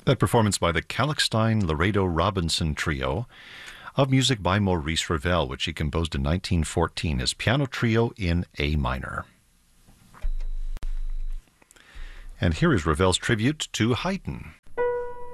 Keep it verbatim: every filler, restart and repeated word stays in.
That performance by the Kalkstein Laredo Robinson Trio of music by Maurice Ravel, which he composed in nineteen fourteen, his piano trio in A minor. And here is Ravel's tribute to Haydn.